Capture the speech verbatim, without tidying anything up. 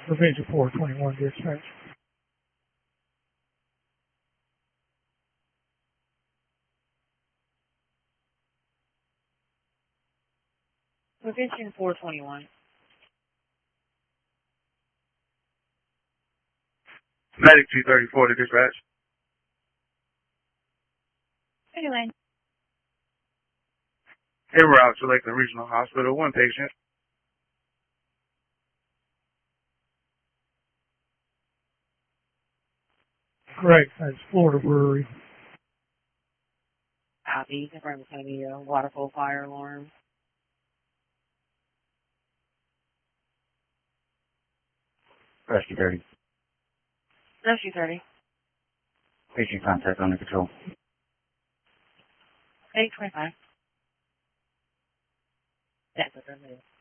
Provincial four twenty-one dispatch. Provincial four twenty-one. Medic two thirty-four to dispatch. Anyway. Hey, we're out to Lakeland Regional Hospital. One patient. Correct. That's Florida Brewery. Copy. Confirm it's going to be a waterfall fire alarm. Rescue thirty. Rescue thirty. Patient contact under control. eight twenty-five. That's what that is.